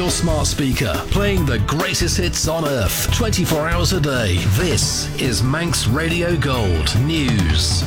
your smart speaker, playing the greatest hits on earth, 24 hours a day. This is Manx Radio Gold News.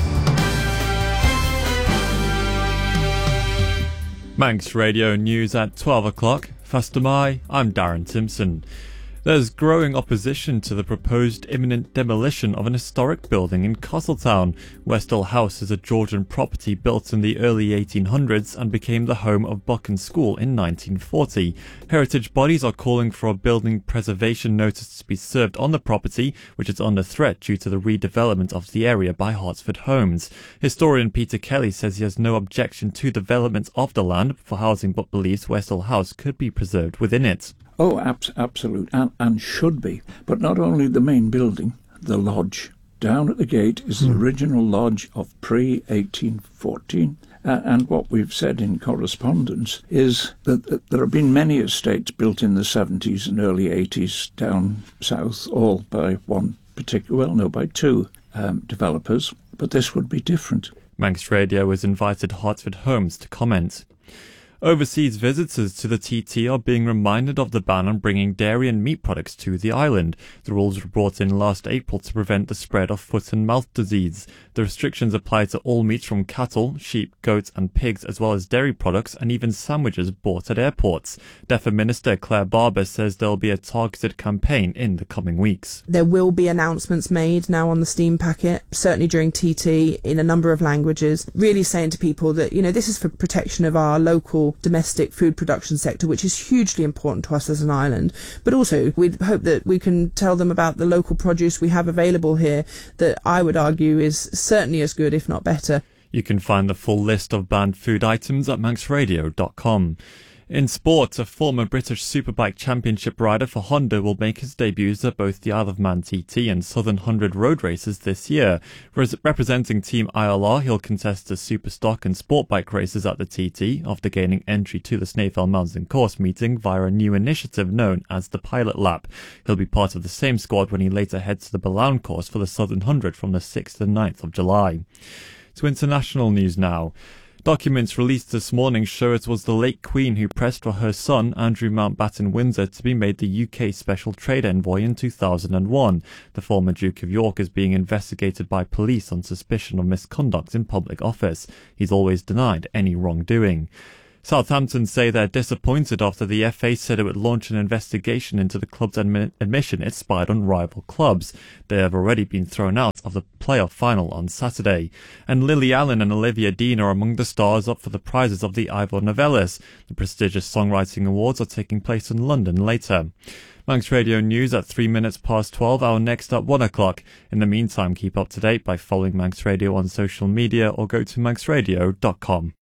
Manx Radio News at 12 o'clock. Fastamai, I'm Darren Simpson. There's growing opposition to the proposed imminent demolition of an historic building in Castletown. Westall House is a Georgian property built in the early 1800s and became the home of Buchan School in 1940. Heritage bodies are calling for a building preservation notice to be served on the property, which is under threat due to the redevelopment of the area by Hartsford Homes. Historian Peter Kelly says he has no objection to development of the land for housing, but believes Westall House could be preserved within it. Oh, absolute, and should be. But not only the main building, the lodge. Down at the gate is the original lodge of pre-1814. And what we've said in correspondence is that there have been many estates built in the 70s and early 80s down south, all by by two developers. But this would be different. Manx Radio has invited Hartsford Homes to comment. Overseas visitors to the TT are being reminded of the ban on bringing dairy and meat products to the island. The rules were brought in last April to prevent the spread of foot and mouth disease. The restrictions apply to all meats from cattle, sheep, goats and pigs, as well as dairy products and even sandwiches bought at airports. DEFRA Minister Claire Barber says there will be a targeted campaign in the coming weeks. There will be announcements made now on the Steam packet, certainly during TT, in a number of languages, really saying to people that, this is for protection of our local domestic food production sector, which is hugely important to us as an island. But also, we hope that we can tell them about the local produce we have available here that I would argue is certainly as good, if not better. You can find the full list of banned food items at manxradio.com. In sport, a former British Superbike Championship rider for Honda will make his debuts at both the Isle of Man TT and Southern 100 road races this year. Representing Team ILR, he'll contest the Superstock and Sport Bike races at the TT after gaining entry to the Snaefell Mountain Course meeting via a new initiative known as the Pilot Lap. He'll be part of the same squad when he later heads to the Ballown Course for the Southern 100 from the 6th and 9th of July. To international news now. Documents released this morning show it was the late Queen who pressed for her son, Andrew Mountbatten Windsor, to be made the UK Special Trade Envoy in 2001. The former Duke of York is being investigated by police on suspicion of misconduct in public office. He's always denied any wrongdoing. Southampton say they're disappointed after the FA said it would launch an investigation into the club's admission it spied on rival clubs. They have already been thrown out of the playoff final on Saturday. And Lily Allen and Olivia Dean are among the stars up for the prizes of the Ivor Novellas. The prestigious songwriting awards are taking place in London later. Manx Radio News at 3 minutes past 12, our next at 1 o'clock. In the meantime, keep up to date by following Manx Radio on social media or go to manxradio.com.